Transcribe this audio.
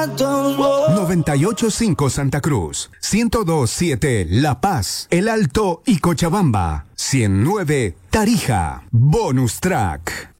98.5 Santa Cruz, 102.7 La Paz, El Alto y Cochabamba, 109 Tarija. Bonus Track.